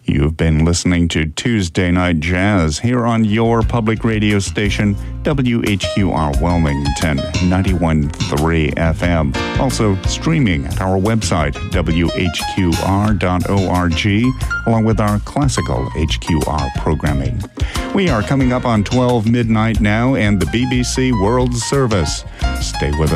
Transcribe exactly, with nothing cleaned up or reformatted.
You've been listening to Tuesday Night Jazz here on your public radio station, W H Q R Wilmington, ninety-one point three F M. Also streaming at our website, W H Q R dot org, along with our classical H Q R programming. We are coming up on twelve midnight now and the B B C World Service. Stay with us.